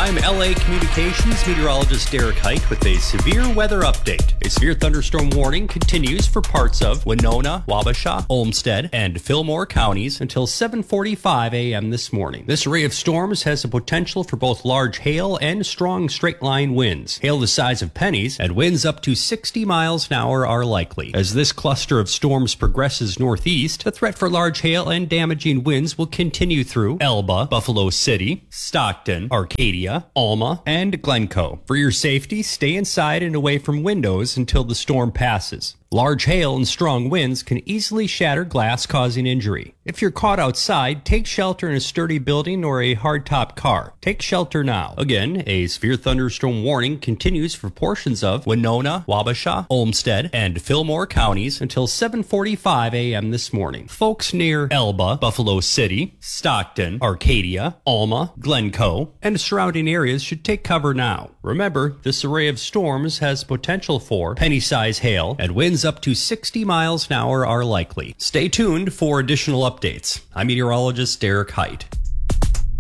I'm LA Communications meteorologist Derek Height with a severe weather update. A severe thunderstorm warning continues for parts of Winona, Wabasha, Olmsted, and Fillmore counties until 7:45 a.m. this morning. This array of storms has the potential for both large hail and strong straight-line winds. Hail the size of pennies and winds up to 60 miles an hour are likely. As this cluster of storms progresses northeast, the threat for large hail and damaging winds will continue through Elba, Buffalo City, Stockton, Arcadia, Alma, and Glencoe. For your safety, stay inside and away from windows until the storm passes. Large hail and strong winds can easily shatter glass, causing injury. If you're caught outside, take shelter in a sturdy building or a hardtop car. Take shelter now. Again, a severe thunderstorm warning continues for portions of Winona, Wabasha, Olmsted, and Fillmore counties until 7:45 a.m. this morning. Folks near Elba, Buffalo City, Stockton, Arcadia, Alma, Glencoe, and surrounding areas should take cover now. Remember, this array of storms has potential for penny-size hail, and winds up to 60 miles an hour are likely. Stay tuned for additional updates. I'm meteorologist Derek Height.